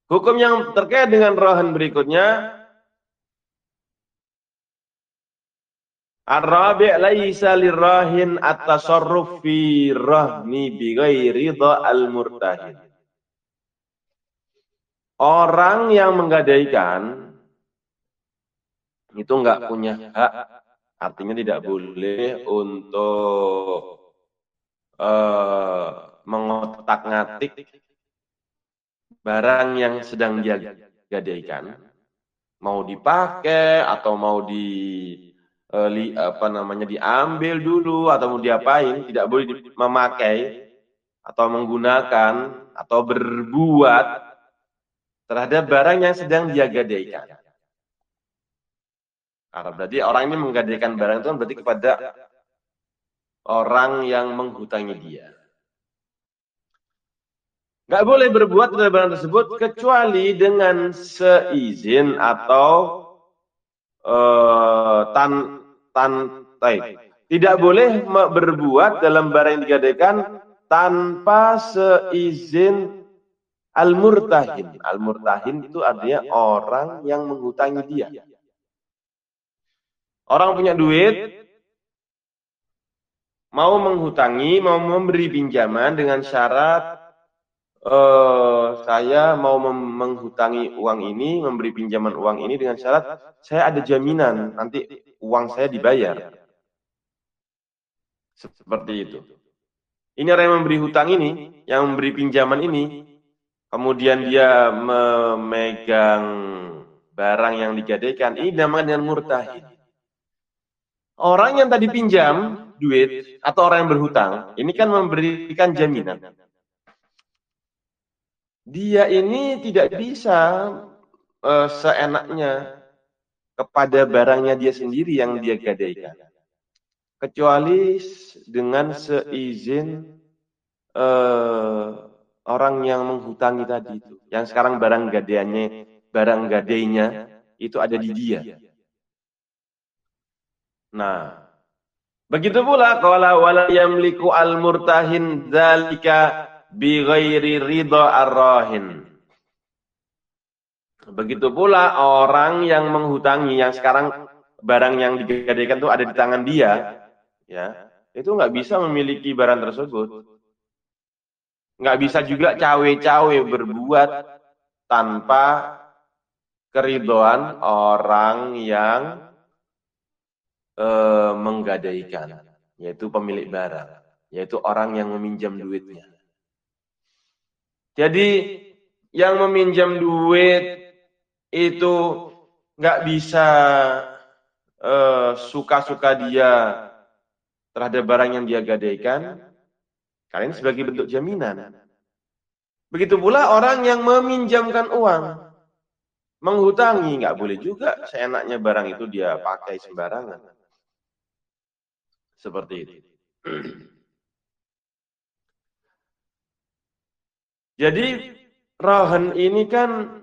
Hukum yang terkait dengan rahan berikutnya, ar-rabi' laisa lirahin at-tasarruf fi rahni bi ghairi ridha al-murtahin. Orang yang menggadaikan itu enggak punya hak, artinya tidak boleh untuk mengotak-ngatik barang yang sedang dia gadaikan, mau dipakai atau mau diambil dulu atau mau diapain, tidak boleh memakai atau menggunakan atau berbuat terhadap barang yang sedang dia gadaikan. Karena berarti orang ini menggadaikan barang itu berarti kepada orang yang menghutangi dia. Nggak boleh berbuat terhadap barang tersebut kecuali dengan seizin atau tidak boleh berbuat dalam barang yang digadaikan tanpa seizin al-murtahin. Al-murtahin itu artinya orang yang menghutangi dia. Orang punya duit, mau menghutangi, mau memberi pinjaman dengan syarat saya mau menghutangi uang ini, memberi pinjaman uang ini dengan syarat saya ada jaminan nanti uang saya dibayar. Seperti itu. Ini orang yang memberi hutang ini, yang memberi pinjaman ini, kemudian dia memegang barang yang digadaikan, ini namanya dengan murtahin. Orang yang tadi pinjam duit atau orang yang berhutang, ini kan memberikan jaminan. Dia ini tidak bisa seenaknya kepada barangnya dia sendiri yang dia gadaikan, kecuali dengan seizin orang yang menghutangi tadi itu, yang sekarang barang gadainya itu ada di dia. Nah, begitu pula qala wala yamliku al-murtahin dzalika bi ghairi ridha ar-rahin. Begitu pula orang yang menghutangi, yang sekarang barang yang digadaikan itu ada di tangan dia, ya, itu nggak bisa memiliki barang tersebut. Nggak bisa juga cawe-cawe berbuat tanpa keridhaan orang yang menggadaikan, yaitu pemilik barang, yaitu orang yang meminjam duitnya. Jadi yang meminjam duit itu nggak bisa suka-suka dia terhadap barang yang dia gadaikan, kalian sebagai bentuk jaminan. Begitu pula orang yang meminjamkan uang, menghutangi, nggak boleh juga seenaknya barang itu dia pakai sembarangan. Seperti itu. Jadi rahan ini kan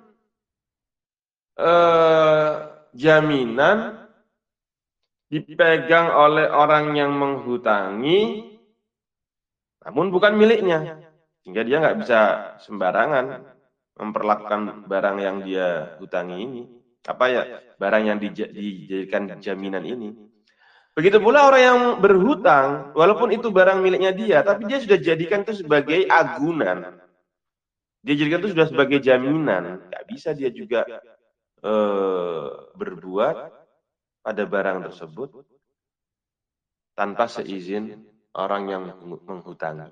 jaminan dipegang oleh orang yang menghutangi, namun bukan miliknya, sehingga dia nggak bisa sembarangan memperlakukan barang yang dia hutangi ini, barang yang dijadikan jaminan ini. Begitu pula orang yang berhutang, walaupun itu barang miliknya dia, tapi dia sudah jadikan itu sebagai agunan. Dia jadikan itu sudah sebagai jaminan. Nggak bisa dia juga berbuat pada barang tersebut tanpa seizin orang yang menghutangi.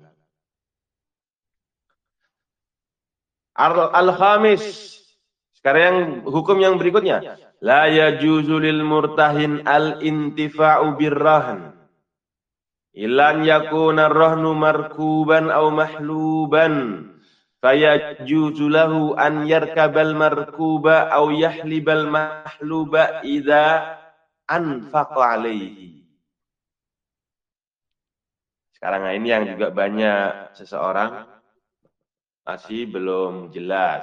Al-khamis. Sekarang hukum yang berikutnya. La yajuzu lil murtahin al-intifa'u birrahan. Ilan yakuna rahnu markuban aw mahluban. Fayajuzu lahu an yarkabal markuba aw yahlibal mahluba idza anfaqa alaihi. Sekarang ini yang juga banyak seseorang masih belum jelas.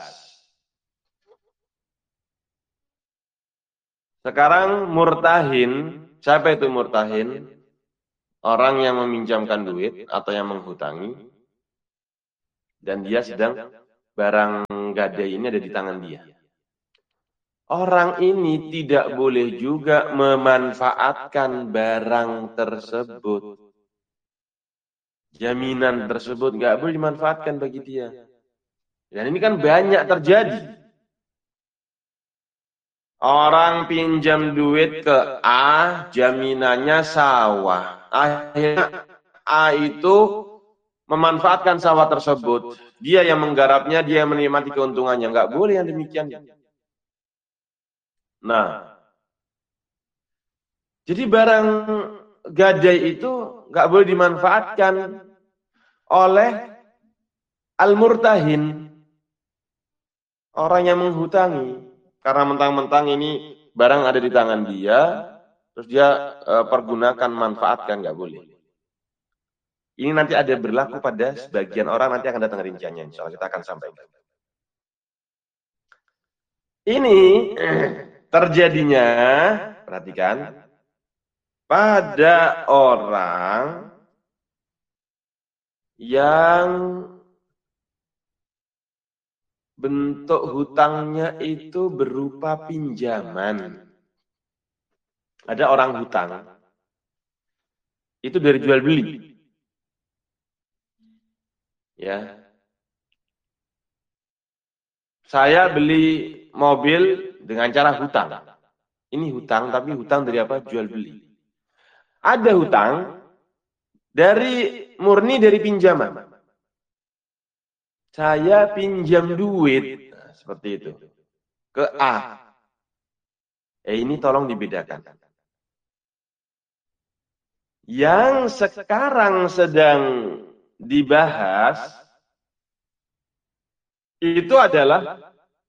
Sekarang murtahin, siapa itu murtahin? Orang yang meminjamkan duit atau yang menghutangi, dan dia sedang barang menggadai ini ada di tangan dia. Orang ini tidak boleh juga memanfaatkan barang tersebut. Jaminan tersebut nggak boleh dimanfaatkan bagi dia. Dan ini kan banyak terjadi. Orang pinjam duit ke A, jaminannya sawah. Akhirnya A itu memanfaatkan sawah tersebut. Dia yang menggarapnya, dia yang menikmati keuntungannya. Nggak boleh yang demikian. Nah, jadi barang gadai itu nggak boleh dimanfaatkan oleh al-murtahin, orang yang menghutangi. Karena mentang-mentang ini barang ada di tangan dia, terus dia pergunakan, manfaatkan, nggak boleh. Ini nanti ada berlaku pada sebagian orang, nanti akan datang rinciannya, insya Allah kita akan sampaikan. Ini terjadinya, perhatikan, pada orang yang bentuk hutangnya itu berupa pinjaman. Ada orang hutang, itu dari jual beli. Ya, saya beli mobil dengan cara hutang. Ini hutang, tapi hutang dari apa? Jual beli. Ada hutang murni dari pinjaman. Saya pinjam duit, nah, seperti itu, ke A. Ini tolong dibedakan. Yang sekarang sedang dibahas itu adalah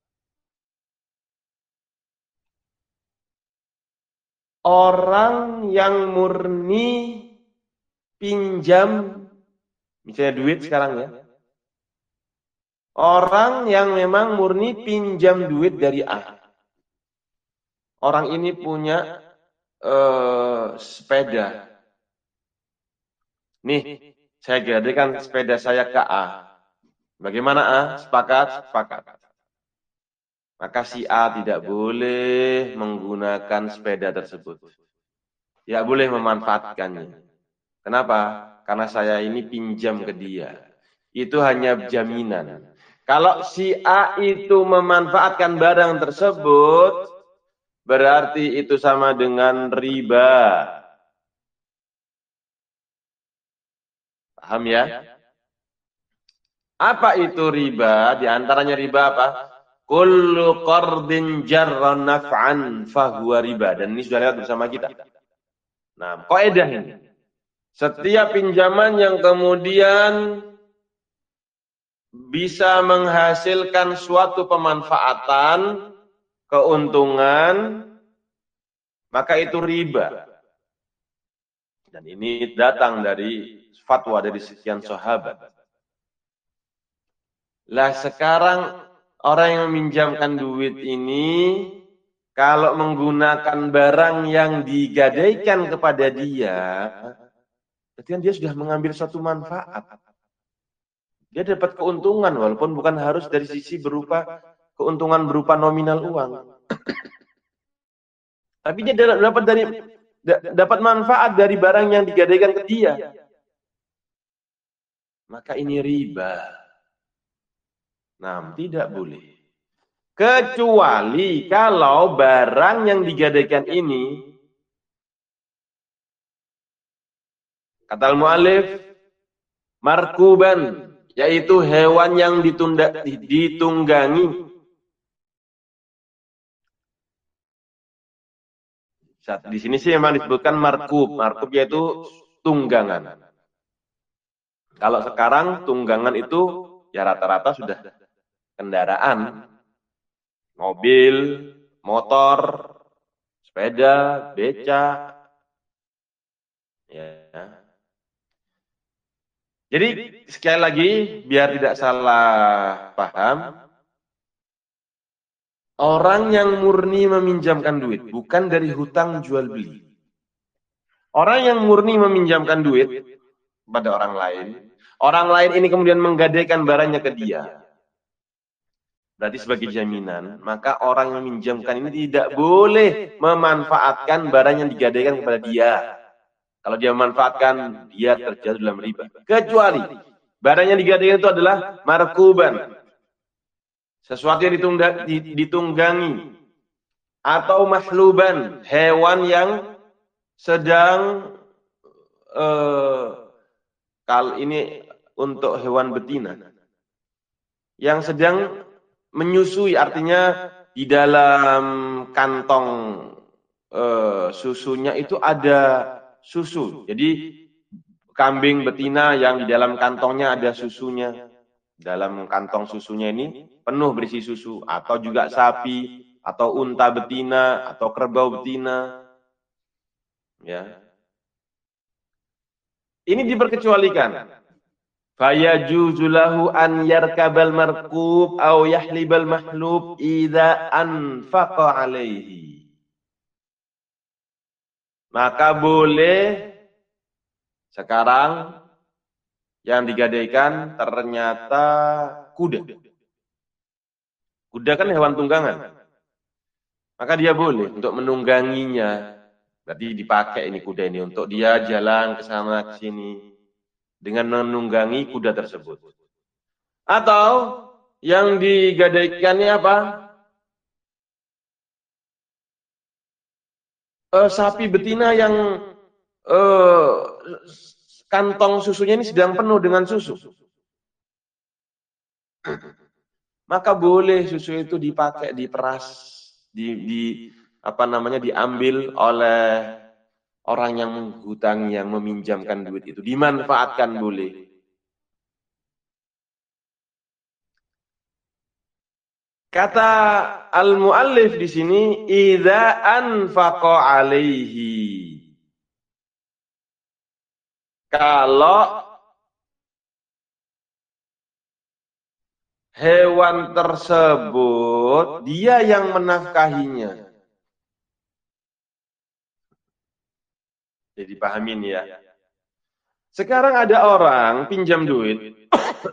orang yang murni pinjam, misalnya duit sekarang ya. Orang yang memang murni pinjam duit dari A. Orang ini punya sepeda. Nih, saya gadaikan sepeda saya ke A. Bagaimana A? Sepakat? Sepakat. Maka si A tidak boleh menggunakan sepeda tersebut. Tidak boleh memanfaatkannya. Kenapa? Karena saya ini pinjam ke dia. Itu hanya jaminan. Kalau si A itu memanfaatkan barang tersebut, berarti itu sama dengan riba. Paham ya? Apa itu riba? Di antaranya riba apa? Kullu qardin jarra naf'an fahuwa riba. Dan ini sudah lihat bersama kita. Nah, kaidah ini. Setiap pinjaman yang kemudian bisa menghasilkan suatu pemanfaatan, keuntungan, maka itu riba. Dan ini datang dari fatwa dari sekian sahabat. Lah sekarang orang yang meminjamkan duit ini, kalau menggunakan barang yang digadaikan kepada dia, berarti kan dia sudah mengambil suatu manfaat. Dia dapat keuntungan, walaupun bukan harus dari sisi berupa keuntungan berupa nominal uang. Tapi dia dapat manfaat dari barang yang digadaikan ke dia. Maka ini riba. Nah, tidak boleh. Kecuali kalau barang yang digadaikan ini, kata al-mu'allif, markuban, yaitu hewan yang ditunggangi. Di sini sih memang disebutkan markub. Markub yaitu tunggangan. Kalau sekarang tunggangan itu ya rata-rata sudah kendaraan, mobil, motor, sepeda, beca. Ya. Jadi sekali lagi biar tidak salah paham, orang yang murni meminjamkan duit bukan dari hutang jual beli. Orang yang murni meminjamkan duit pada orang lain ini kemudian menggadaikan barangnya ke dia. berarti sebagai jaminan, maka orang yang meminjamkan ini tidak boleh memanfaatkan barang yang digadaikan kepada dia. Kalau dia memanfaatkan, dia terjatuh dalam riba. Kecuali barang yang digadaikan itu adalah markuban, sesuatu yang ditunggangi, atau mahluban, hewan yang sedang kalau ini untuk hewan betina yang sedang menyusui, artinya di dalam kantong susunya itu ada susu. Jadi kambing betina yang di dalam kantongnya ada susunya. Dalam kantong susunya ini penuh berisi susu, atau juga sapi, atau unta betina, atau kerbau betina. Ya. Ini diperkecualikan. Fayajuzu lahu an yarkabal markub au yahlibal mahlub idza anfaqa alaihi. Maka boleh sekarang yang digadaikan ternyata kuda. Kuda kan hewan tunggangan. Maka dia boleh untuk menungganginya. Berarti dipakai ini kuda ini untuk dia jalan ke sana ke sini dengan menunggangi kuda tersebut. Atau yang digadaikannya apa? Sapi betina yang kantong susunya ini sedang penuh dengan susu. Maka boleh susu itu dipakai, diperas, diambil oleh orang yang menghutangi, yang meminjamkan duit itu, dimanfaatkan boleh. Kata al-muallif di sini, idza anfaqa alaihi. Kalau hewan tersebut dia yang menafkahinya. Jadi pahamin ya. Sekarang ada orang pinjam duit.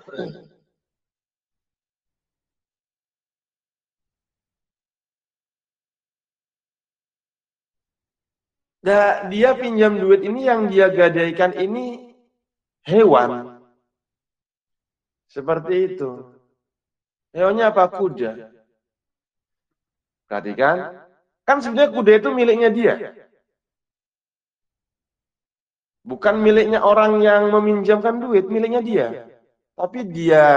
Nah, dia pinjam duit ini, yang dia gadaikan ini hewan. Seperti itu. Hewannya apa? Kuda. Perhatikan. Kan sebenarnya kuda itu miliknya dia. Bukan miliknya orang yang meminjamkan duit, miliknya dia. Tapi dia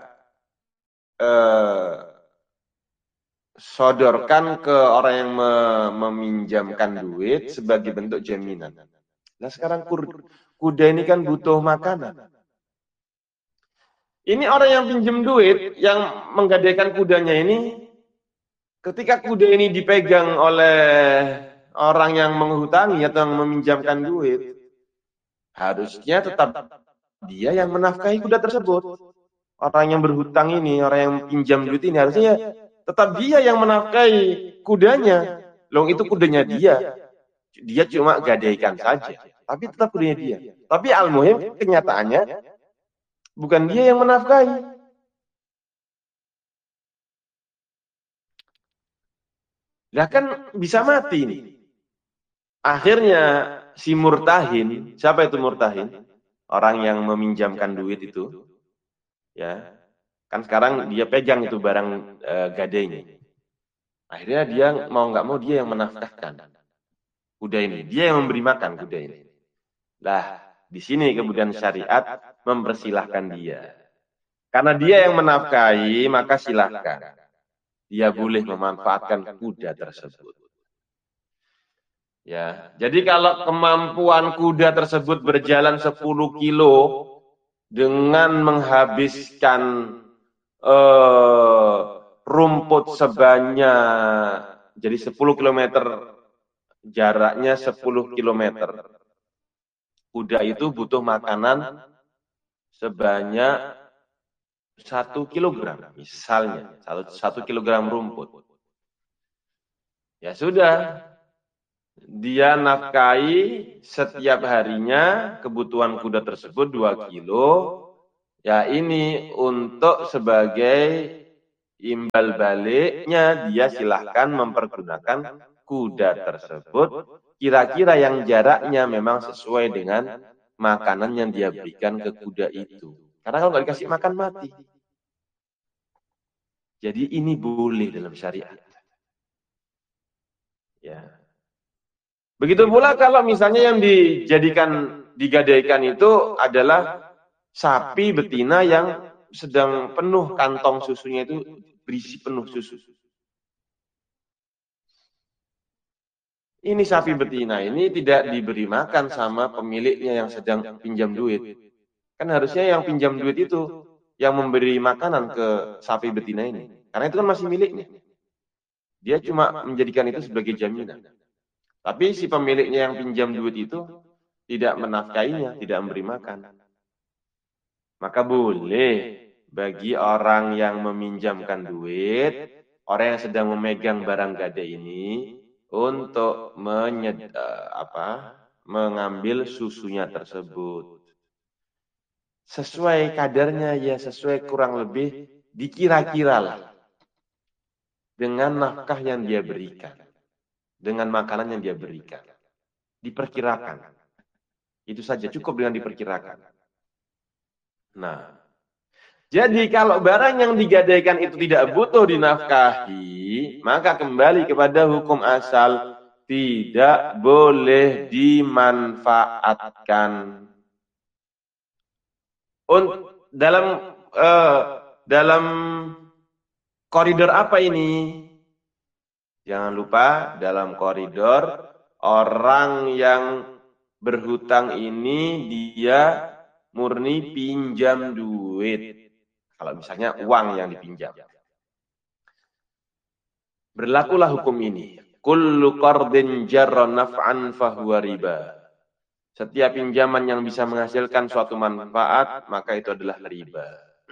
sodorkan ke orang yang meminjamkan duit sebagai bentuk jaminan. Nah sekarang kuda ini kan butuh makanan. Ini orang yang pinjam duit, yang menggadaikan kudanya ini, ketika kuda ini dipegang oleh orang yang menghutangi atau yang meminjamkan duit, harusnya tetap dia yang menafkahi kuda tersebut. Orang yang berhutang ini, orang yang pinjam duit ini, harusnya tetap dia yang menafkahi kudanya. Loh itu kudanya dia. Dia cuma gadaikan saja. Tapi tetap kudanya dia. Tapi al-muhim kenyataannya bukan dia yang menafkahi. Lah kan bisa mati nih. Akhirnya si murtahin, siapa itu murtahin? Orang yang meminjamkan duit itu. Ya. Kan sekarang dia pegang itu barang gadainya. Akhirnya dia mau nggak mau dia yang menafkahkan kuda ini. Dia yang memberi makan kuda ini. Lah, di sini kemudian syariat mempersilahkan dia. Karena dia yang menafkahi, maka silahkan. Dia boleh memanfaatkan kuda tersebut. Ya, jadi kalau kemampuan kuda tersebut berjalan 10 kilo dengan menghabiskan rumput sebanyak, jadi 10 kilometer, jaraknya 10 kilometer. Kuda itu butuh makanan sebanyak 1 kilogram, misalnya 1 kilogram rumput. Ya sudah, dia nafkahi setiap harinya kebutuhan kuda tersebut 2 kilo. Ya ini untuk sebagai imbal baliknya dia silahkan mempergunakan kuda tersebut kira-kira yang jaraknya memang sesuai dengan makanan yang dia berikan ke kuda itu. Karena kalau nggak dikasih makan mati. Jadi ini boleh dalam syariat. Ya. Begitu pula kalau misalnya yang digadaikan itu adalah sapi betina yang sedang penuh kantong susunya itu berisi penuh susu. Ini sapi betina ini tidak diberi makan sama pemiliknya yang sedang pinjam duit. Kan harusnya yang pinjam duit itu yang memberi makanan ke sapi betina ini. Karena itu kan masih miliknya. Dia cuma menjadikan itu sebagai jaminan. Tapi si pemiliknya yang pinjam duit itu tidak menafkainya, tidak memberi makan. Maka boleh bagi orang yang meminjamkan duit, orang yang sedang memegang barang gade ini untuk mengambil susunya tersebut. Sesuai kadarnya ya, sesuai kurang lebih dikira-kira lah dengan nafkah yang dia berikan, dengan makanan yang dia berikan. Diperkirakan. Itu saja, cukup dengan diperkirakan. Nah, jadi kalau barang yang digadaikan itu tidak butuh dinafkahi, maka kembali kepada hukum asal, tidak boleh dimanfaatkan. Dalam koridor apa ini? Jangan lupa dalam koridor orang yang berhutang ini dia murni pinjam duit. Kalau misalnya uang yang dipinjam. Berlakulah hukum ini. Kullu qardin jarra naf'an fahuwa riba. Setiap pinjaman yang bisa menghasilkan suatu manfaat, maka itu adalah riba.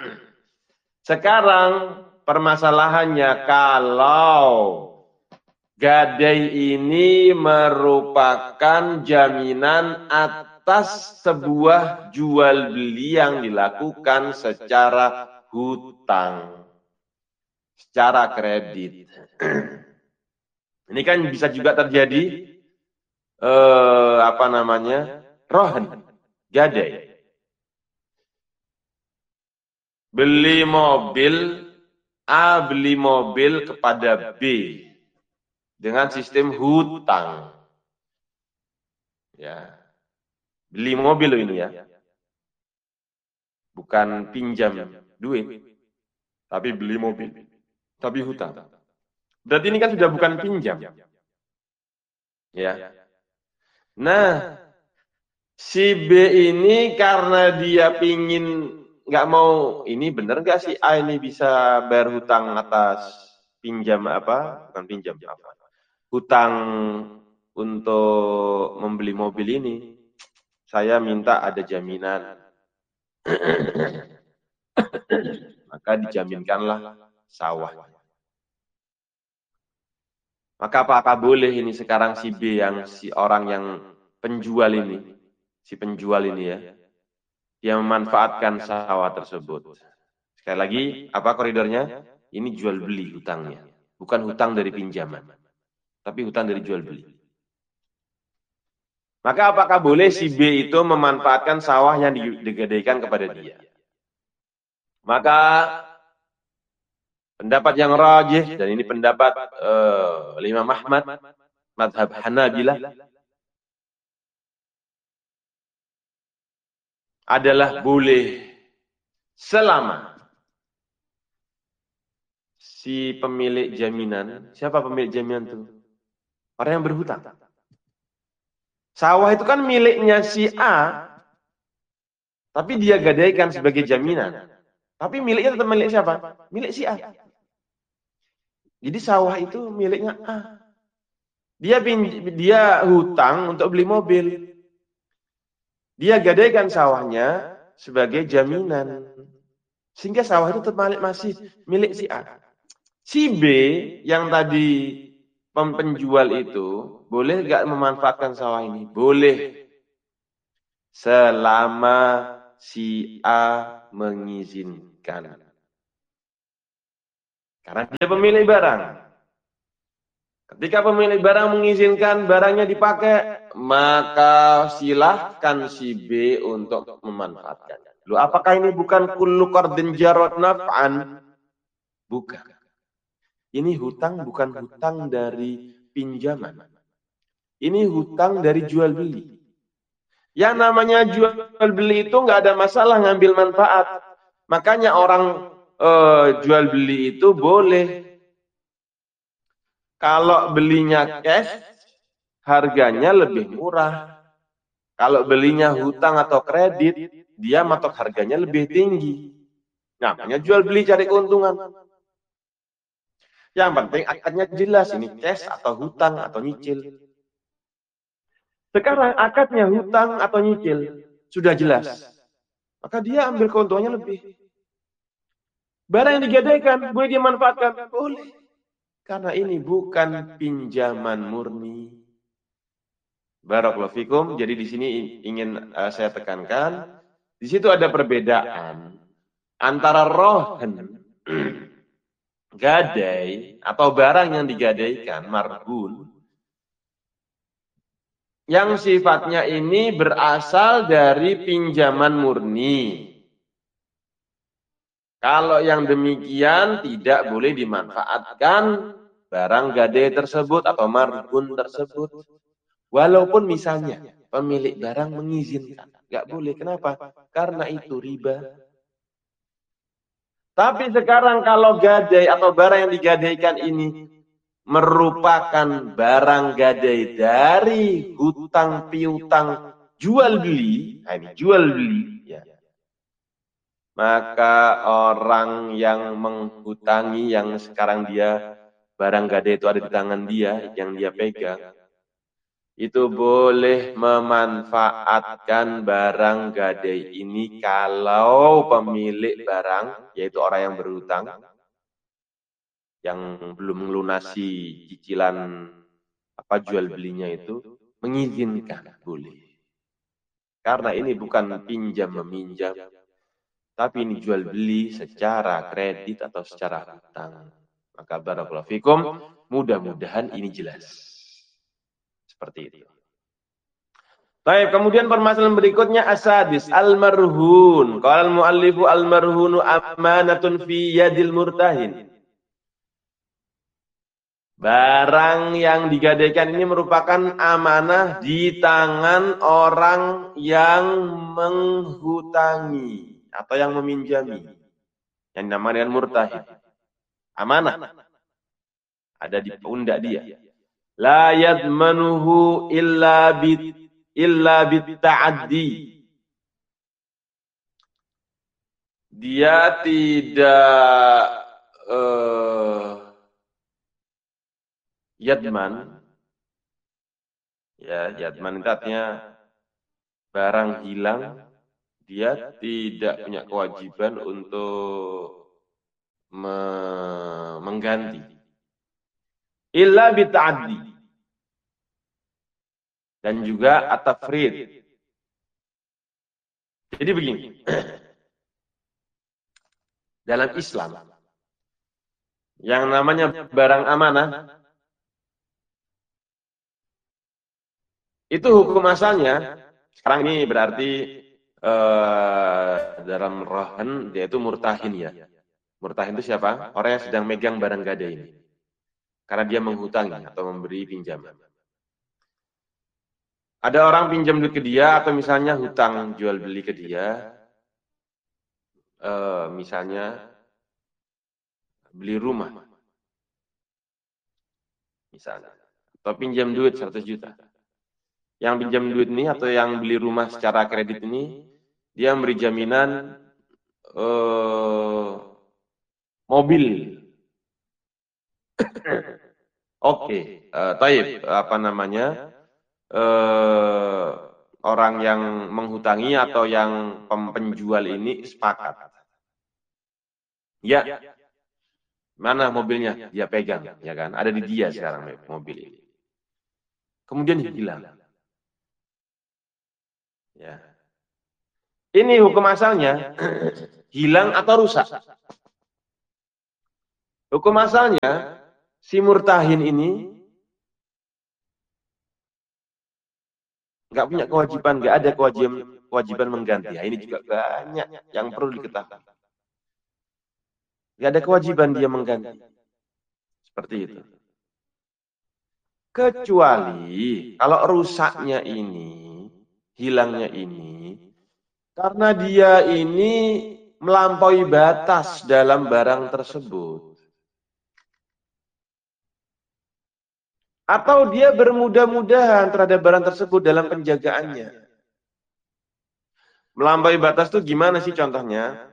Sekarang permasalahannya kalau gadai ini merupakan jaminan atas sebuah jual beli yang dilakukan secara hutang, secara kredit. Ini kan bisa juga terjadi rohan, gadai. Beli mobil A beli mobil kepada B dengan sistem hutang. Ya. Beli mobil loh ini ya. Bukan pinjam duit, tapi beli mobil, tapi hutang. Berarti ini kan sudah bukan pinjam. Ya. Nah, si B ini karena dia pingin nggak mau, ini bener nggak si A ini bisa bayar hutang atas pinjam bukan pinjam hutang untuk membeli mobil ini. Saya minta ada jaminan. Maka dijaminkanlah sawah. Maka apakah boleh ini sekarang si B yang si orang yang penjual ini, si penjual ini ya, dia memanfaatkan sawah tersebut. Sekali lagi, apa koridornya? Ini jual beli hutangnya. Bukan hutang dari pinjaman, tapi hutang dari jual beli. Maka apakah boleh si B itu memanfaatkan sawah yang digadaikan kepada dia? Maka pendapat yang rajih, dan ini pendapat Imam Ahmad, mazhab Hanabilah, adalah boleh selama si pemilik jaminan, siapa pemilik jaminan itu? Orang yang berhutang. Sawah itu kan miliknya si A, tapi dia gadaikan sebagai jaminan. Tapi miliknya tetap milik siapa? Milik si A. Jadi sawah itu miliknya A. Dia hutang untuk beli mobil. Dia gadaikan sawahnya sebagai jaminan. Sehingga sawah itu tetap masih milik si A. Si B yang tadi penjual itu boleh nggak memanfaatkan sawah ini? Boleh. Selama si A mengizinkan. Karena dia pemilik barang. Ketika pemilik barang mengizinkan barangnya dipakai, maka silahkan si B untuk memanfaatkan. Loh, apakah ini bukan kullu qardin jarra naf'an? Bukan. Ini hutang bukan hutang dari pinjaman. Ini hutang dari jual beli. Yang namanya jual beli itu nggak ada masalah ngambil manfaat. Makanya orang jual beli itu boleh. Kalau belinya cash, harganya lebih murah. Kalau belinya hutang atau kredit, dia matok harganya lebih tinggi. Namanya jual beli cari keuntungan. Yang penting akadnya jelas, ini cash atau hutang atau nyicil. Sekarang akadnya hutang atau nyicil, sudah jelas. Maka dia ambil keuntungannya lebih. Barang yang digadaikan, boleh dimanfaatkan? Boleh. Karena ini bukan pinjaman murni. Barakallahu fikum. Jadi di sini ingin saya tekankan, di situ ada perbedaan antara rohen, gadai atau barang yang digadaikan, marhun, yang sifatnya ini berasal dari pinjaman murni. Kalau yang demikian tidak boleh dimanfaatkan barang gadai tersebut atau marhun tersebut. Walaupun misalnya pemilik barang mengizinkan. Nggak boleh. Kenapa? Karena itu riba. Tapi sekarang kalau gadai atau barang yang digadaikan ini merupakan barang gadai dari hutang piutang jual beli, nah ini jual beli, ya. Maka orang yang menghutangi, yang sekarang dia barang gadai itu ada di tangan dia, yang dia pegang, itu boleh memanfaatkan barang gadai ini kalau pemilik barang, yaitu orang yang berhutang, yang belum melunasi cicilan jual belinya itu, mengizinkan, boleh. Karena ini bukan pinjam meminjam, tapi ini jual beli secara kredit atau secara hutang. Maka barakallahu fikum, mudah-mudahan ini jelas. Seperti itu. Baik, kemudian permasalahan berikutnya asadis al-marhun. Qala al-muallifu al-marhunu amanatun fi yadil murtahin. Barang yang digadaikan ini merupakan amanah di tangan orang yang menghutangi atau yang meminjami. Yang namanya murtahin. Amanah. Ada di pundak dia. La yadmanuhu illa bitta'addi. Dia tidak yadman. Ya, yadman itu artinya barang hilang, dia tidak punya kewajiban untuk mengganti. Illa bita'addi. Dan juga at-tafrid. Jadi begini. Dalam Islam, yang namanya barang amanah, itu hukum asalnya, sekarang ini berarti dalam rohan, yaitu murtahin ya. Murtahin itu siapa? Orang yang sedang megang barang gadai ini. Karena dia menghutangi atau memberi pinjaman. Ada orang pinjam duit ke dia, atau misalnya hutang jual beli ke dia, misalnya beli rumah, misalnya, atau pinjam duit 100 juta. Yang pinjam duit ini atau yang beli rumah secara kredit ini, dia memberi jaminan mobil. Oke, taib, apa namanya? Orang yang menghutangi atau yang penjual ini sepakat. Ya, mana mobilnya? Dia pegang, ya kan? Ada di dia sekarang mobil ini. Kemudian hilang. Ya. Ini hukum asalnya hilang atau rusak. Hukum asalnya, si murtahin ini nggak punya kewajiban, nggak ada kewajiban mengganti. Ya, ini juga banyak yang perlu diketahui. Nggak ada kewajiban dia mengganti. Seperti itu. Kecuali kalau rusaknya ini, hilangnya ini, karena dia ini melampaui batas dalam barang tersebut. Atau dia bermudah-mudahan terhadap barang tersebut dalam penjagaannya. Melampaui batas itu gimana sih contohnya?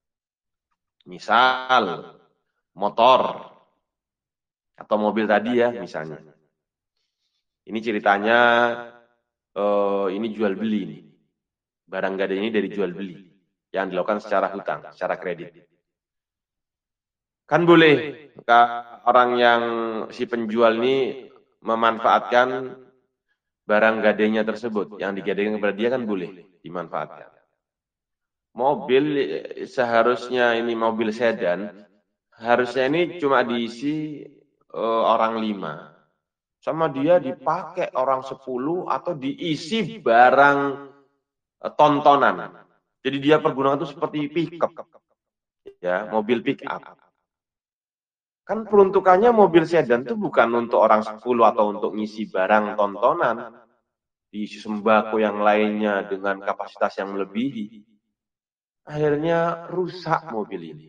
Misal, motor atau mobil tadi ya misalnya. Ini ceritanya, ini jual beli nih. Barang gade ini dari jual beli yang dilakukan secara hutang, secara kredit. Kan boleh orang yang si penjual ini memanfaatkan barang gadenya tersebut yang digadaikan kepada dia, kan boleh dimanfaatkan. Mobil seharusnya ini mobil sedan, harusnya ini cuma diisi orang 5. Sama dia dipakai orang 10 atau diisi barang tontonan. Jadi dia pergunakan itu seperti pick-up. Ya, mobil pick-up. Kan peruntukannya mobil sedan itu bukan untuk orang 10 atau untuk ngisi barang tontonan. Diisi sembako yang lainnya dengan kapasitas yang melebihi. Akhirnya rusak mobil ini.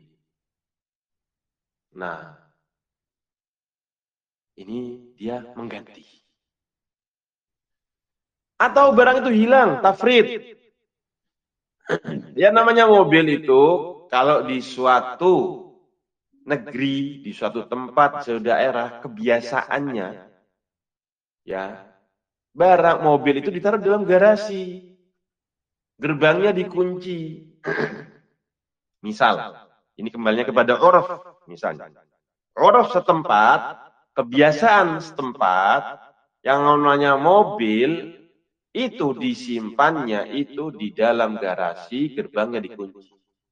Nah, ini dia mengganti. Atau barang itu hilang, tafrid. Ya namanya mobil itu kalau di suatu negeri, di suatu tempat, suatu daerah, kebiasaannya ya, barang mobil itu ditaruh dalam garasi. Gerbangnya dikunci. Misal, ini kembalinya kepada uruf misalnya. Uruf setempat, kebiasaan setempat, yang namanya mobil itu disimpannya itu di dalam garasi, gerbangnya dikunci.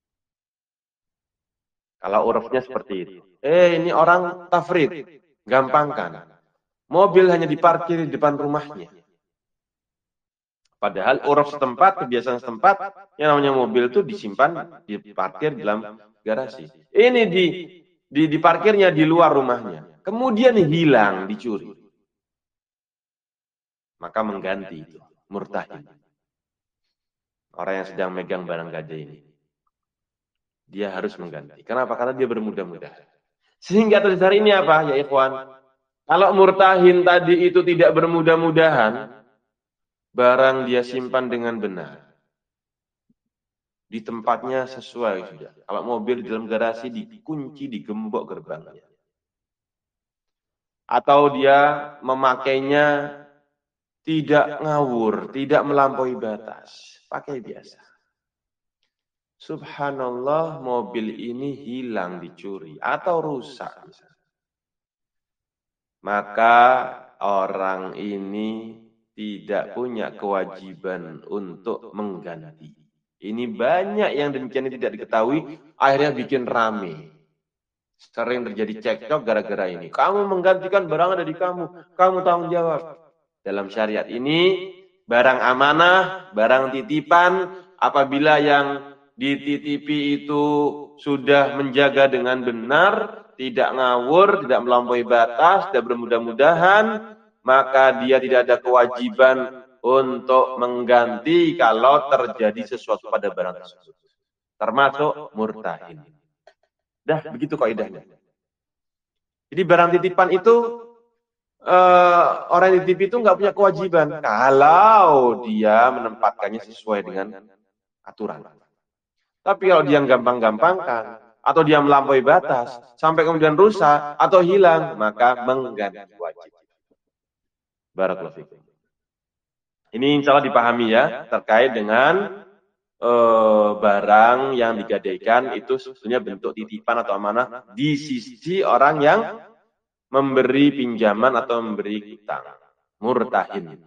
Kalau urufnya seperti itu. Ini orang tafrid, gampangkan. Mobil hanya diparkir di depan rumahnya. Padahal uruf setempat, kebiasaan setempat, yang namanya mobil itu disimpan, diparkir dalam garasi. Ini diparkirnya di luar rumahnya. Kemudian hilang, dicuri. Maka mengganti itu, murtahin. Orang yang sedang megang barang gade ini. Dia harus mengganti. Kenapa? Karena dia bermudah-mudahan. Sehingga atas dasar ini apa, ya ikhwan? Kalau murtahin tadi itu tidak bermudah-mudahan, barang dia simpan dengan benar. Di tempatnya sesuai sudah. Kalau mobil di dalam garasi dikunci, digembok gerbangnya. Atau dia memakainya tidak ngawur, tidak melampaui batas. Pakai biasa. Subhanallah, mobil ini hilang, dicuri atau rusak. Maka orang ini tidak punya kewajiban untuk mengganti. Ini banyak yang demikian tidak diketahui, akhirnya bikin rame. Sering terjadi cekcok gara-gara ini. Kamu menggantikan barang ada di kamu tanggung jawab. Dalam syariat ini, barang amanah, barang titipan, apabila yang dititipi itu sudah menjaga dengan benar, tidak ngawur, tidak melampaui batas, tidak bermudah-mudahan, maka dia tidak ada kewajiban untuk mengganti kalau terjadi sesuatu pada barang tersebut. Termasuk murtahin. Dah, begitu kaidahnya. Jadi barang titipan itu, orang yang dititipi itu nggak punya kewajiban kalau dia menempatkannya sesuai dengan aturan. Tapi kalau dia gampang-gampangkan, atau dia melampaui batas, sampai kemudian rusak atau hilang, maka mengganti wajib. Barakallahu fikum. Ini insya Allah dipahami ya, terkait dengan barang yang digadaikan itu sebetulnya bentuk titipan atau amanah di sisi orang yang memberi pinjaman atau memberi hutang. Murtahin.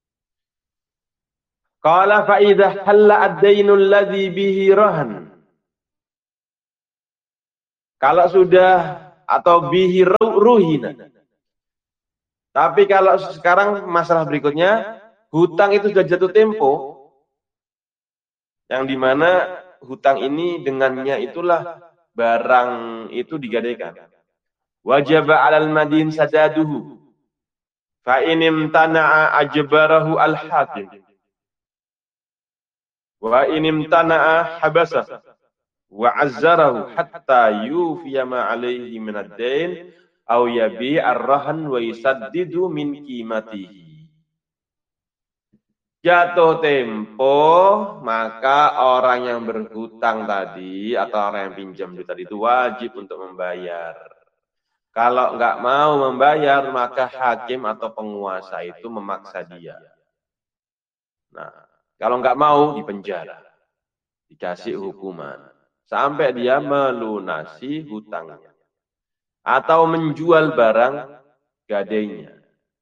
Qala fa idza halla ad-dainu alladhi bihi rahan. Kalau sudah atau bihi ruhina. Tapi kalau sekarang masalah berikutnya, hutang itu sudah jatuh tempo, yang dimana hutang ini dengannya itulah barang itu digadaikan. Wajaba 'alal madin sadaduhu. Fa in imtana'a ajbarahu al-hakim. Wa in imtana'a habasa wa 'azzarahu hatta yufiya ma 'alaihi min ad-dain aw yabi' ar-rahan wa yusaddidu min qimatihi. Jatuh tempo, maka orang yang berhutang tadi atau orang yang pinjam duit tadi itu wajib untuk membayar. Kalau nggak mau membayar, maka hakim atau penguasa itu memaksa dia. Nah, kalau nggak mau dipenjara, dikasih hukuman sampai dia melunasi hutangnya atau menjual barang gadainya.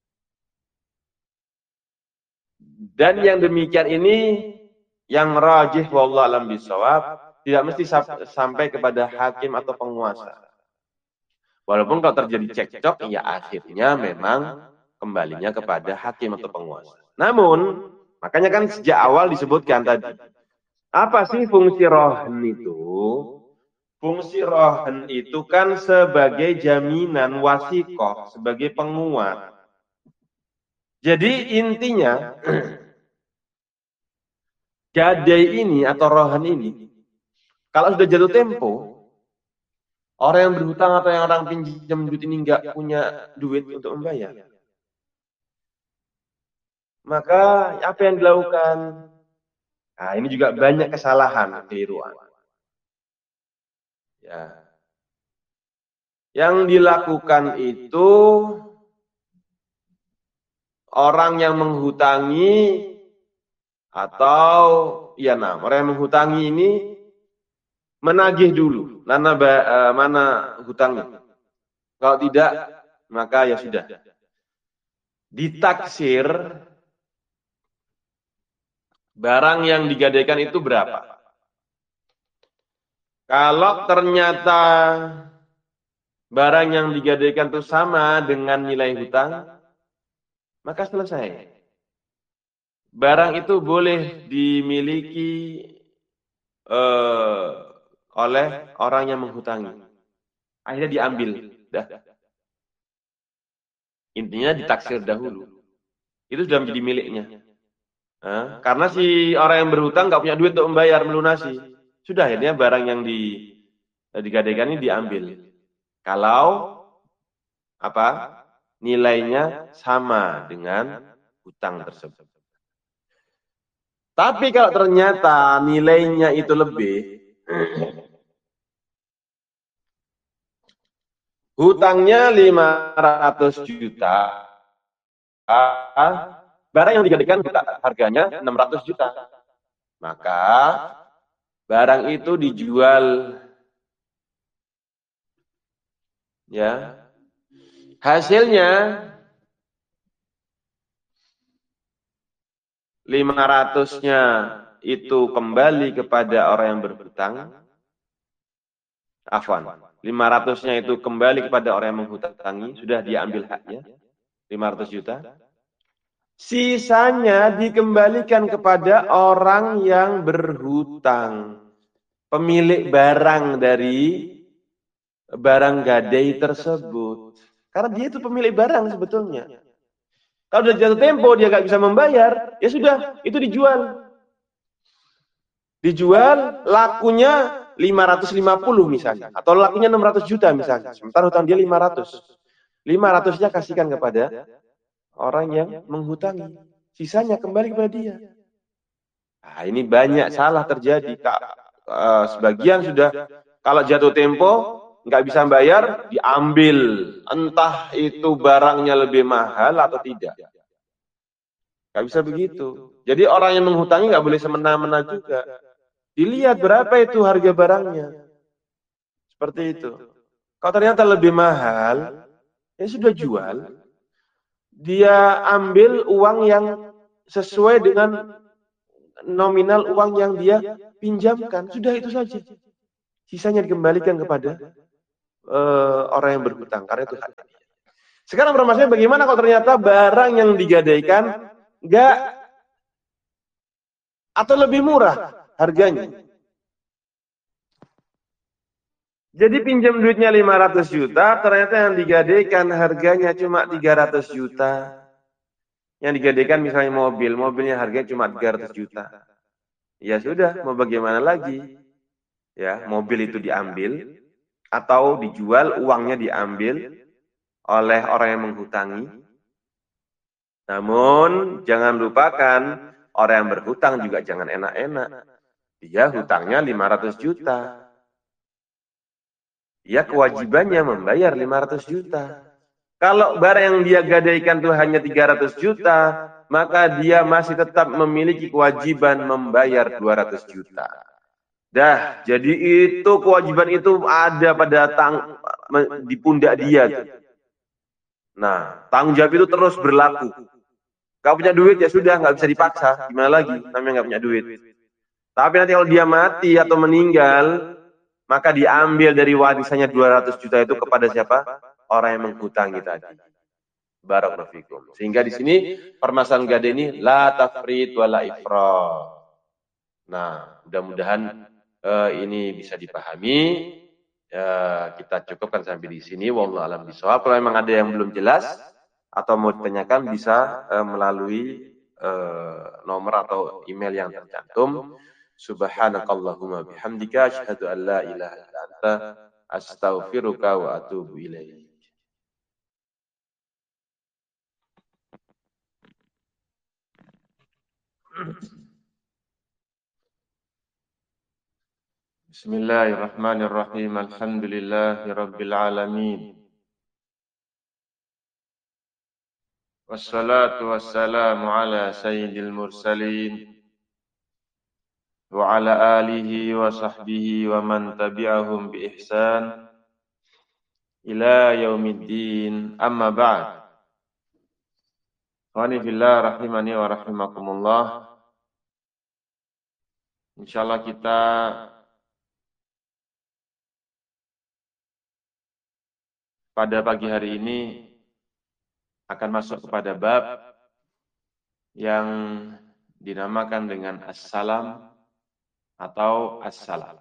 Dan yang demikian ini yang rajih wallahu alam bisawab, tidak mesti sampai kepada hakim atau penguasa. Walaupun kalau terjadi cekcok, ya akhirnya memang kembalinya kepada hakim atau penguasa. Namun, makanya kan sejak awal disebutkan tadi, apa sih fungsi rohn itu? Fungsi rohn itu kan sebagai jaminan wasikoh, sebagai penguat. Jadi intinya, gadai ini atau rohan ini, kalau sudah jatuh tempo, orang yang berhutang atau yang orang pinjam duit ini nggak punya duit untuk membayar, maka apa yang dilakukan? Nah, ini juga banyak kesalahan, keliruan. Ya. Yang dilakukan itu orang yang menghutangi atau orang yang menghutangi ini menagih dulu mana hutangnya. Kalau tidak, maka ya sudah. Ditaksir barang yang digadaikan itu berapa. Kalau ternyata barang yang digadaikan itu sama dengan nilai hutang, maka selesai. Barang itu boleh dimiliki oleh orang yang menghutangi. Akhirnya diambil. Dah. Intinya ditaksir dahulu. Itu sudah menjadi miliknya. Karena si orang yang berhutang nggak punya duit untuk membayar, melunasi. Sudah akhirnya barang yang digadaikan ini diambil. Kalau nilainya sama dengan hutang tersebut. Tapi kalau ternyata nilainya itu lebih, hutangnya 500 juta, barang yang digadaikan harganya 600 juta. Maka barang itu dijual, ya. Hasilnya 500-nya itu kembali kepada orang yang berhutang. 500-nya itu kembali kepada orang yang menghutangi, sudah diambil haknya, 500 juta. Sisanya dikembalikan kepada orang yang berhutang, pemilik barang dari barang gadai tersebut. Karena dia itu pemilik barang sebetulnya. Kalau sudah jatuh tempo, dia nggak bisa membayar, ya sudah, itu dijual. Dijual, lakunya 550 misalnya, atau lakunya 600 juta misalnya. Sementara hutang dia 500. 500-nya kasihkan kepada orang yang menghutangi. Sisanya kembali kepada dia. Nah, ini banyak salah terjadi. Sebagian sudah, kalau jatuh tempo, nggak bisa bayar, diambil. Entah itu barangnya lebih mahal atau tidak. Nggak bisa begitu. Jadi orang yang menghutangi nggak boleh semena-mena juga. Dilihat berapa itu harga barangnya. Seperti itu. Kalau ternyata lebih mahal, ya sudah jual. Dia ambil uang yang sesuai dengan nominal uang yang dia pinjamkan. Sudah itu saja. Sisanya dikembalikan kepada orang yang berhutang karena itu hak dia. Sekarang permasalahannya bagaimana kalau ternyata barang yang digadaikan enggak atau lebih murah harganya. Jadi pinjam duitnya 500 juta, ternyata yang digadaikan harganya cuma 300 juta. Yang digadaikan misalnya mobilnya harganya cuma 300 juta. Ya sudah, mau bagaimana lagi? Ya, mobil itu diambil atau dijual, uangnya diambil oleh orang yang menghutangi. Namun jangan lupakan orang yang berhutang juga jangan enak-enak. Dia hutangnya 500 juta. Dia kewajibannya membayar 500 juta. Kalau barang yang dia gadaikan itu hanya 300 juta, maka dia masih tetap memiliki kewajiban membayar 200 juta. Dah, jadi itu kewajiban itu ada pada di pundak dia. Nah, tanggung jawab itu terus berlaku. Gak punya duit ya sudah, nggak bisa dipaksa. Gimana lagi? Namanya nggak punya duit. Tapi nanti kalau dia mati atau meninggal, maka diambil dari warisannya 200 juta itu kepada siapa? Orang yang menghutangi tadi. Barakallahu fikum. Sehingga di sini permasalahan gade ini la tafrid wala ifrat. Nah, mudah-mudahan ini bisa dipahami. Kita cukupkan sampai di sini. Wallahu a'lam bishawab. Kalau memang ada yang belum jelas atau mau ditanyakan bisa melalui nomor atau email yang tercantum. Subhanakallahumma bihamdika asyhadu an la ilaha illa anta astaghfiruka wa atubu ilaik. Bismillahirrahmanirrahim. Alhamdulillahirabbil alamin. Wassalatu wassalamu ala sayyidil mursalin wa ala alihi wa sahbihi wa man tabi'ahum bi ihsan ila yaumiddin. Amma ba'd. Khani fillah rahimani wa rahimakumullah. Insyaallah kita pada pagi hari ini akan masuk kepada bab yang dinamakan dengan as-salam atau as-salam.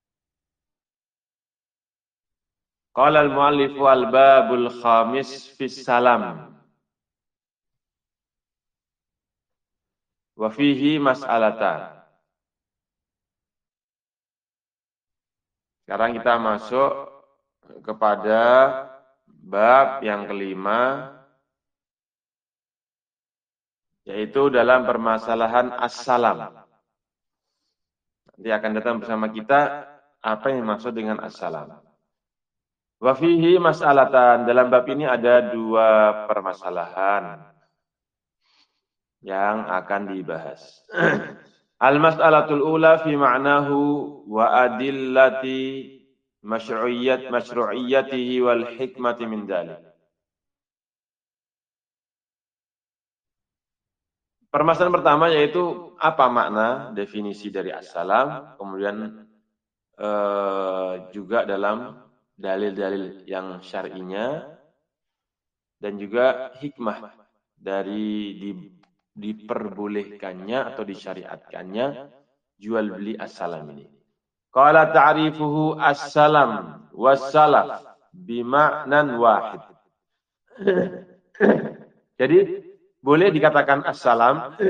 Qala al-mu'allifu al-babul khamis fis salam. Wa fihi mas'alatan. Sekarang kita masuk kepada bab yang kelima, yaitu dalam permasalahan as-salam. Nanti akan datang bersama kita apa yang maksud dengan as-salam. Wa fihi mas'alatan. Dalam bab ini ada dua permasalahan yang akan dibahas. Al-mas'alatul ula fi ma'nahu wa adillati masyru'iyyatihi wal hikmati min dzalik. Permasalahan pertama yaitu apa makna definisi dari as-salam, kemudian juga dalam dalil-dalil yang syar'inya dan juga hikmah dari diperbolehkannya atau disyariatkannya jual beli as-salam ini. Qala ta'rifuhu as-salam was-salaf bima'nan wahid. Jadi boleh dikatakan as-salam,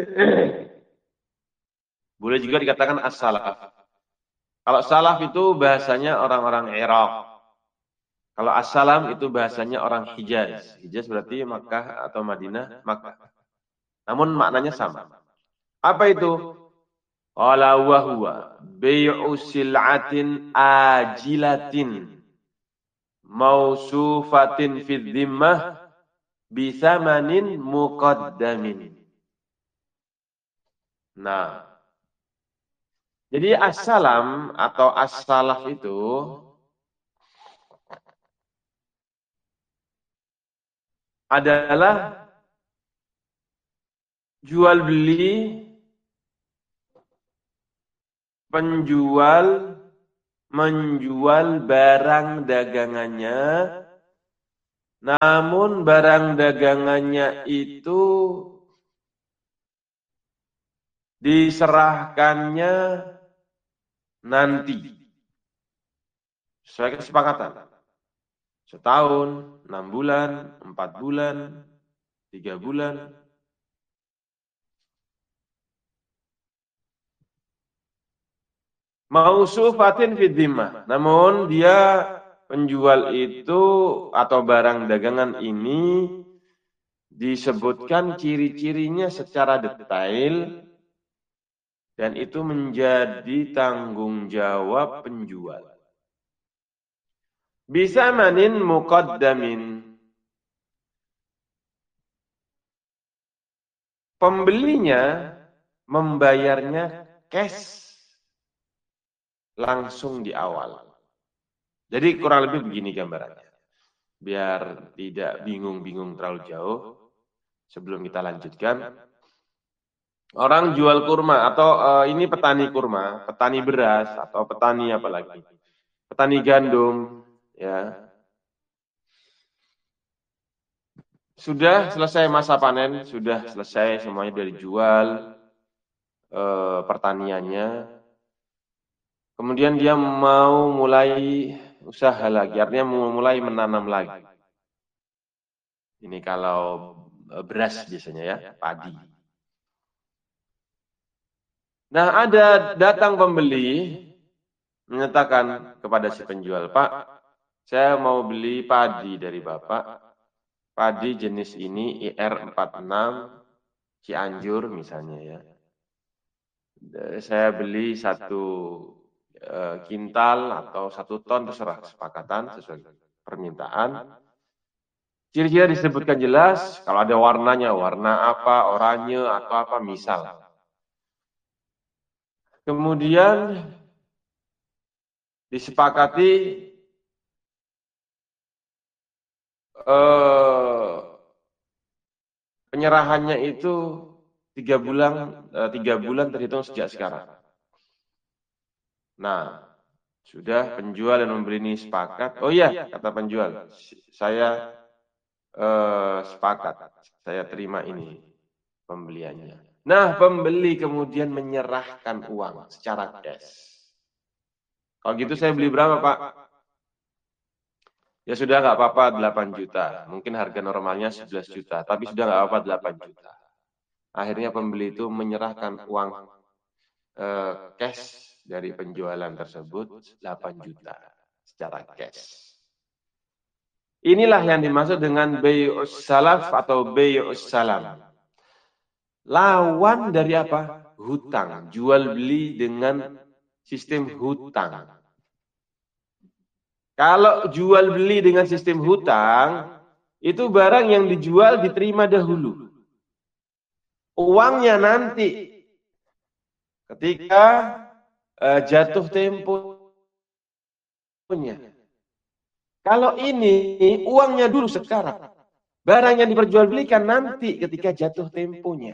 boleh juga dikatakan as-salaf. Kalau salaf itu bahasanya orang-orang Irak. Kalau as-salam itu bahasanya orang Hijaz. Hijaz berarti Makkah atau Madinah, Makkah. Namun maknanya sama. Apa itu? Qala wa huwa bai'u sil'atin ajilatin mausufatin fi dhimmah bisamanin muqaddamin. Nah, jadi as-salam atau as-salaf itu adalah jual beli penjual menjual barang dagangannya, namun barang dagangannya itu diserahkannya nanti sesuai kesepakatan. Setahun, 6 bulan, 4 bulan, 3 bulan. Mausufatin fid dhimmah. Namun dia penjual itu atau barang dagangan ini disebutkan ciri-cirinya secara detail dan itu menjadi tanggung jawab penjual. Bisa manin muqaddamin. Pembelinya membayarnya cash langsung di awal. Jadi kurang lebih begini gambarannya. Biar tidak bingung-bingung terlalu jauh, sebelum kita lanjutkan. Orang jual kurma atau ini petani kurma, petani beras atau petani apa lagi? Petani gandum, ya. Sudah selesai masa panen, sudah selesai semuanya sudah dijual pertaniannya. Kemudian dia mau mulai usaha lagi, artinya mau mulai menanam lagi. Ini kalau beras biasanya ya, padi. Nah, ada datang pembeli menyatakan kepada si penjual, "Pak, saya mau beli padi dari Bapak. Padi jenis ini IR46 Cianjur misalnya ya. Saya beli 1 kintal atau 1 ton, terserah kesepakatan sesuai permintaan. Ciri-ciri disebutkan jelas, kalau ada warnanya, warna apa, oranye atau apa misal. Kemudian disepakati penyerahannya itu 3 bulan terhitung sejak sekarang. Nah, sudah penjual dan membeli ini sepakat. Oh iya, kata penjual, saya sepakat, saya terima ini pembeliannya. Nah, pembeli kemudian menyerahkan uang secara cash. Kalau gitu saya beli berapa, Pak? Ya sudah nggak apa-apa 8 juta. Mungkin harga normalnya 11 juta, tapi sudah nggak apa-apa 8 juta. Akhirnya pembeli itu menyerahkan uang cash dari penjualan tersebut 8 juta secara cash. Inilah yang dimaksud dengan bay'us salaf atau bay'us salam. Lawan dari apa? Hutang. Jual beli dengan sistem hutang. Kalau jual beli dengan sistem hutang, itu barang yang dijual diterima dahulu. Uangnya nanti ketika jatuh temponya. Kalau ini uangnya dulu sekarang. Barang yang diperjualbelikan nanti ketika jatuh temponya.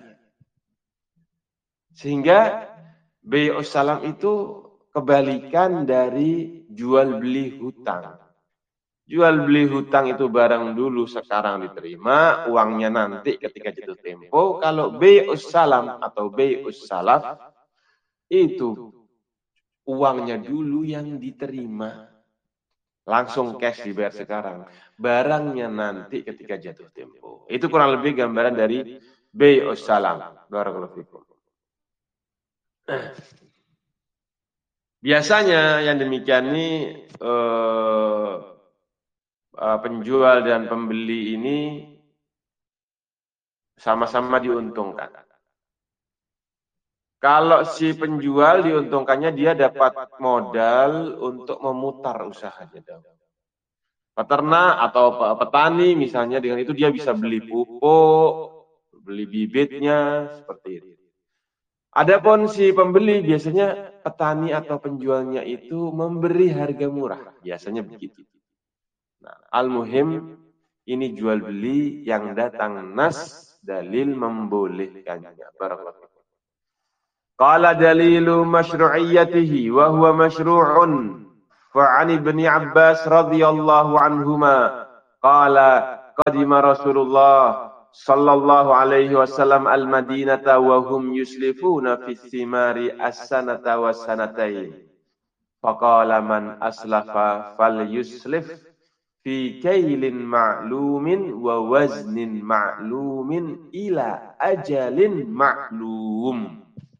Sehingga bay'us salam itu kebalikan dari jual beli hutang. Jual beli hutang itu barang dulu sekarang diterima, uangnya nanti ketika jatuh tempo. Kalau bay'us salam atau bay'us salaf itu uangnya dulu yang diterima. Langsung cash dibayar sekarang. Barangnya nanti ketika jatuh tempo. Itu kurang lebih gambaran dari bay'us salam. Barakallahu fikum. Biasanya yang demikian ini penjual dan pembeli ini sama-sama diuntungkan. Kalau si penjual diuntungkannya dia dapat modal untuk memutar usahanya. Peternak atau petani misalnya dengan itu dia bisa beli pupuk, beli bibitnya seperti itu. Adapun si pembeli biasanya petani atau penjualnya itu memberi harga murah, biasanya begitu. Nah, al-muhim ini jual beli yang datang nas dalil membolehkannya. Barakallahu. Qala dalilu masyru'iyyatihi wa huwa masyru'un Fa'an ibni Abbas radhiyallahu anhuma qala qadima Rasulullah sallallahu alaihi wasallam al-Madinata wa hum yuslifuna fi thimari as-sanata wa sanatain. Faqala man aslafa falyuslif fi kailin ma'lumin wa waznin ma'lumin ila ajalin ma'lum.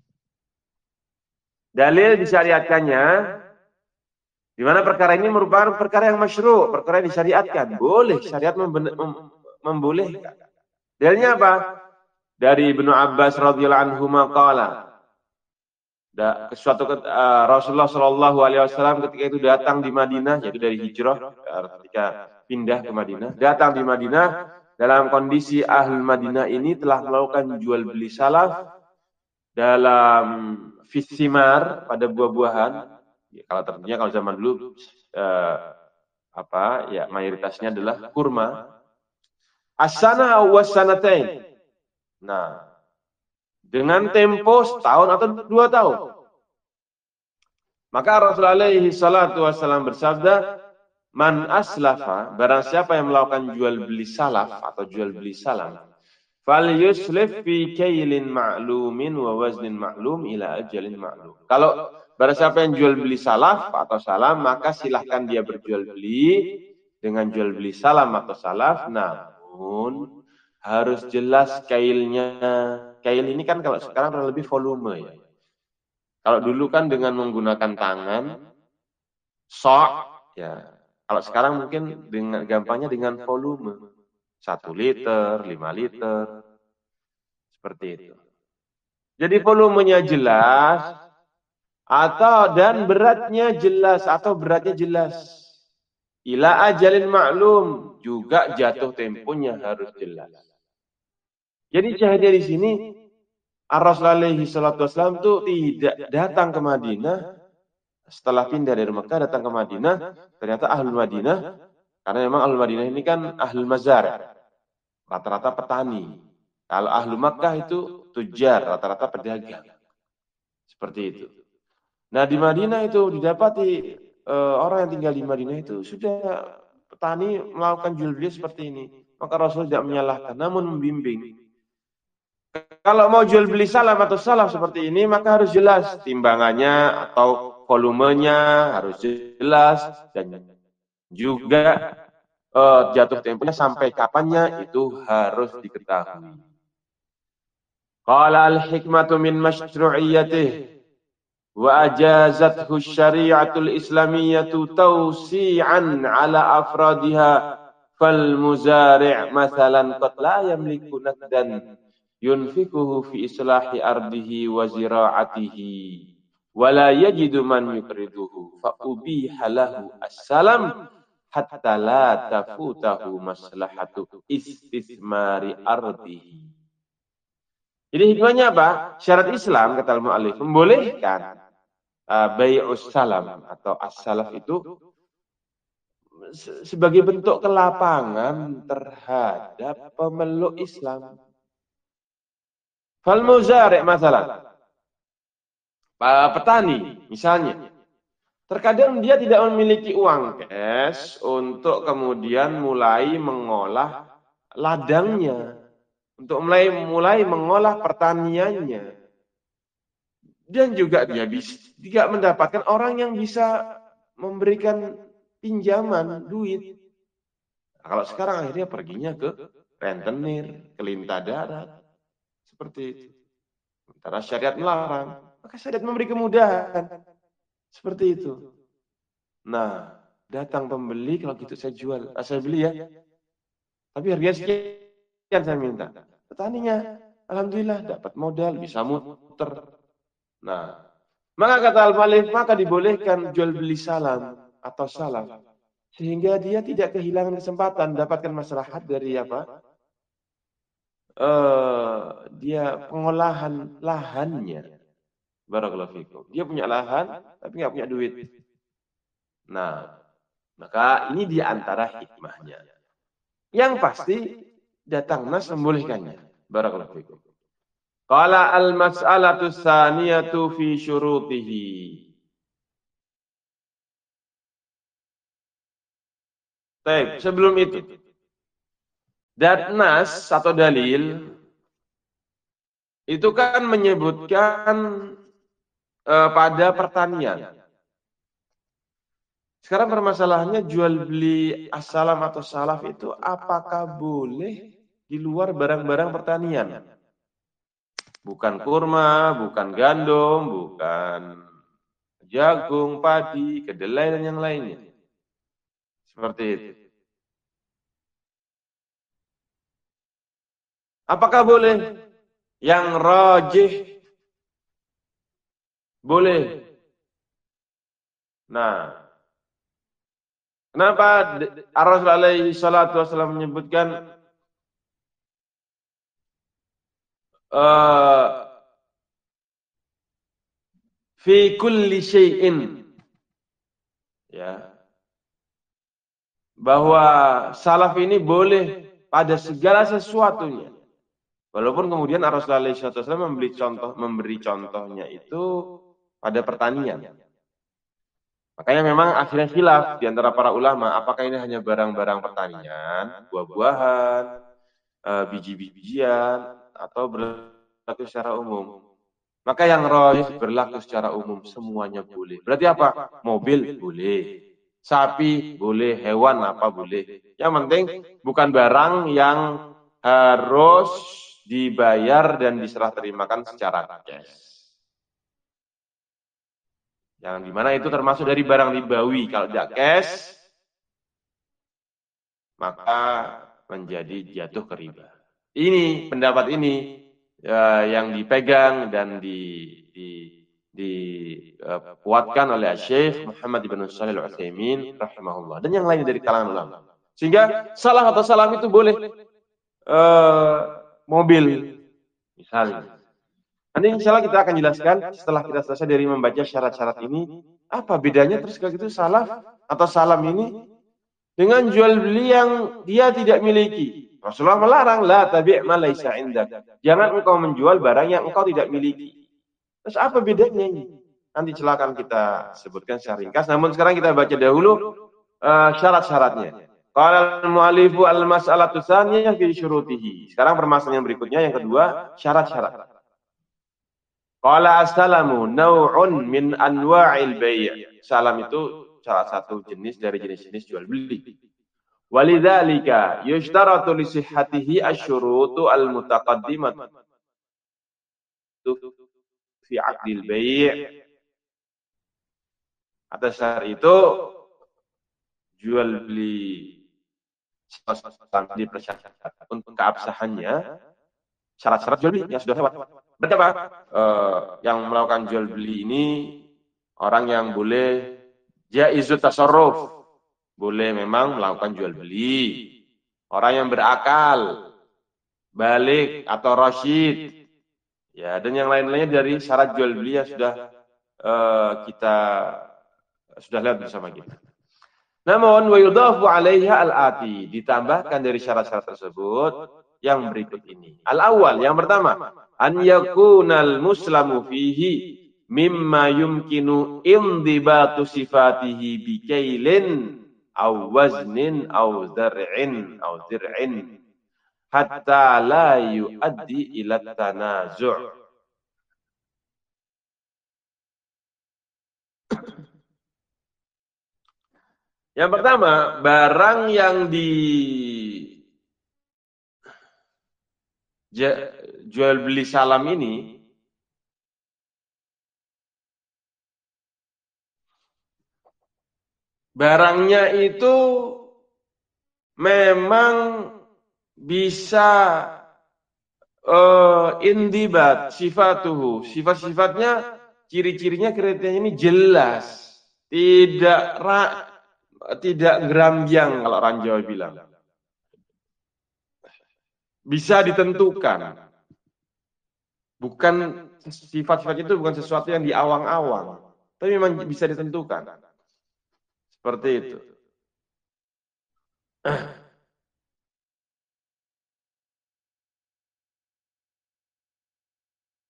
Dalil disyariatkannya, di mana perkara ini merupakan perkara yang masyru', perkara yang disyariatkan. Boleh, syariat membolehkan. Dalilnya apa? Dari Ibnu Abbas radhiyallahu anhu qala, Rasulullah Shallallahu Alaihi Wasallam ketika itu datang di Madinah, yaitu dari hijrah, ketika pindah ke Madinah, datang di Madinah dalam kondisi ahli Madinah ini telah melakukan jual beli salaf dalam fisimar pada buah-buahan. Kalau tentunya kalau zaman dulu mayoritasnya adalah kurma. As-sana was sanatain. Nah, dengan tempo setahun atau 2 tahun. Maka Rasulullah alaihi salatu wasallam bersabda, man aslafa, barang siapa yang melakukan jual beli salaf atau jual beli salam, fal yuslif fi kailin ma'lumin wa waznin ma'lum ila ajalin ma'lum. Kalau barang siapa yang jual beli salaf atau salam, maka silahkan dia berjual beli dengan jual beli salam atau salaf, namun harus jelas kailnya. Kail ini kan kalau sekarang lebih volume ya. Kalau dulu kan dengan menggunakan tangan, sok, ya. Kalau sekarang mungkin dengan gampangnya dengan volume. 1 liter, 5 liter. Seperti itu. Jadi volumenya jelas, dan beratnya jelas, atau beratnya jelas. Ila ajalin maklum, juga jatuh temponya harus jelas. Jadi syahidnya di sini, Rasulullah alaihi salatu wasallam itu tidak datang ke Madinah, setelah pindah dari Mekah datang ke Madinah, ternyata ahlul Madinah, karena memang ahlul Madinah ini kan ahlul mazar, rata-rata petani. Kalau ahlul Mekah itu tujar, rata-rata pedagang. Seperti itu. Nah di Madinah itu didapati orang yang tinggal di Madinah itu sudah petani melakukan jual beli seperti ini. Maka Rasul tidak menyalahkan, namun membimbing. Kalau mau jual beli salam atau salaf seperti ini, maka harus jelas timbangannya atau volumenya harus jelas, dan juga jatuh temponya sampai kapannya itu harus diketahui. Qala al-hikmatu min masyru'iyyatih wa ajazathu syari'atul islamiyyatu tawsi'an ala afradiha fal muzari' mathalan qad la yamliku nakdan yunfikuhu fi islahi ardihi wa zira'atihi wa la yajidu man yukriduhu fa ubiha lahu as-salam hatta la tafutahu maslahatu istismari ardihi. Jadi hikmahnya apa? Syarat Islam, kata al-mu'allif, membolehkan bai'us salam atau as-salaf itu sebagai bentuk kelapangan terhadap pemeluk Islam. Fal muzari' masalah. Petani misalnya. Terkadang dia tidak memiliki uang cash untuk kemudian mulai mengolah ladangnya, untuk mulai mengolah pertaniannya. Dan juga dia tidak mendapatkan orang yang bisa memberikan pinjaman duit. Nah, kalau sekarang akhirnya perginya ke rentenir, ke lintah darat. Seperti itu. Sementara syariat melarang, maka syariat memberi kemudahan. Seperti itu. Nah, datang pembeli, kalau gitu saya jual. Saya beli ya. Tapi harganya sekian saya minta. Petaninya, alhamdulillah dapat modal, bisa muter. Nah, maka kata al-mu'allif, maka dibolehkan jual beli salam atau salam. Sehingga dia tidak kehilangan kesempatan mendapatkan maslahat dari apa? Dia pengolahan lahannya. Barakallahu fikum. Dia punya lahan, tapi nggak punya duit. Nah, maka ini di antara hikmahnya. Yang pasti datang nas membolehkannya. Barakallahu fikum. Qala al-mas'alatu tsaniyatu fi syurutihi. Baik, sebelum itu, nas atau dalil itu kan menyebutkan pada pertanian. Sekarang permasalahannya jual beli as-salam atau salaf itu apakah boleh di luar barang-barang pertanian? Bukan kurma, bukan gandum, bukan jagung, padi, kedelai, dan yang lainnya. Seperti itu. Apakah boleh? Yang rajih boleh. Nah, kenapa Rasulullah alaihi salatu wasallam menyebutkan fi kulli syai'in, ya, bahwa salaf ini boleh pada segala sesuatunya. Walaupun kemudian Rasulullah alaihi salatu wasallam memberi contohnya itu pada pertanian. Makanya memang akhirnya khilaf di antara para ulama, apakah ini hanya barang-barang pertanian, buah-buahan, biji-bijian, atau berlaku secara umum. Maka yang rajih berlaku secara umum, semuanya boleh. Berarti apa? Mobil boleh, sapi boleh, hewan apa boleh. Yang penting bukan barang yang harus dibayar dan diserah terimakan secara cash. Yang dimana itu termasuk dari barang ribawi. Kalau tidak cash, maka menjadi jatuh ke riba. Ini pendapat ini yang dipegang dan dikuatkan oleh Syekh Muhammad ibn Shalih Al-Utsaimin rahimahullah dan yang lain dari kalangan ulama. Sehingga salah atau salam itu boleh mobil misalnya. Nanti insya Allah kita akan jelaskan setelah kita selesai dari membaca syarat-syarat ini, apa bedanya terus kalau gitu salaf atau salam ini dengan jual beli yang dia tidak miliki. Rasulullah melarang, la tabi' ma laisa indak. Jangan engkau menjual barang yang engkau tidak miliki. Terus apa bedanya ini? Nanti silakan kita sebutkan secara ringkas. Namun sekarang kita baca dahulu syarat-syaratnya. Qala al-mu'allifu al-mas'alatu tsaniyah fi syurutihi. Sekarang permasalahan berikutnya yang kedua, syarat-syarat. Qala as-salamu naw'un min anwa'il bai'. Salam itu salah satu jenis dari jenis-jenis jual beli. Walidzalika yushtaratu li sihhatihi asy-syurutu al-mutaqaddimatu fi 'aqdil bai'. Atas dasar itu jual beli dipersyaratkan untuk keabsahannya syarat-syarat jual beli yang sudah lewat. Berarti apa? Yang melakukan jual beli ini orang yang boleh jaizut tasarruf, boleh memang melakukan jual beli. Orang yang berakal, balik atau rasyid, ya, dan yang lain-lainnya dari syarat jual beli yang sudah kita sudah lihat bersama kita. Namun wa yudhafu 'alaiha al-ati, ditambahkan dari syarat-syarat tersebut yang berikut ini. Al-awwal, yang pertama, an yakunal muslamu fihi mimma yumkinu indibatu sifatihi bikailin aw waznin aw zir'in hatta la yuaddi ila tanazu'. Yang pertama, barang yang jual beli salam ini barangnya itu memang bisa indibat sifatuhu, sifat-sifatnya, ciri-cirinya, kriterianya ini jelas, tidak gerambiang kalau orang Jawa bilang, bisa ditentukan. Bukan sifat-sifat itu bukan sesuatu yang diawang-awang, tapi memang bisa ditentukan. Seperti itu.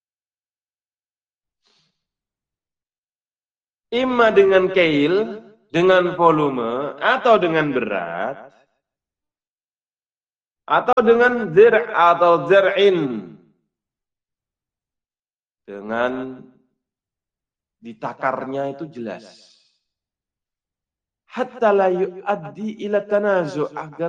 Imma dengan kail, dengan volume atau dengan berat atau dengan zir' atau zir'in, dengan ditakarnya itu jelas. Hatta la yu'addi ila tanazu', agar